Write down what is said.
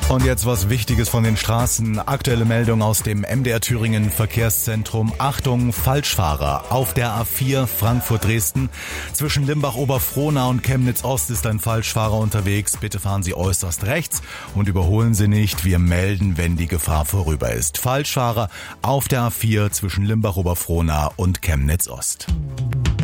Und jetzt was Wichtiges von den Straßen. Aktuelle Meldung aus dem MDR Thüringen Verkehrszentrum. Achtung, Falschfahrer. Auf der A4 Frankfurt-Dresden. Zwischen Limbach-Oberfrohna und Chemnitz-Ost ist ein Falschfahrer unterwegs. Bitte fahren Sie äußerst rechts und überholen Sie nicht. Wir melden, wenn die Gefahr vorüber ist. Falschfahrer auf der A4 zwischen Limbach-Oberfrohna und Chemnitz-Ost.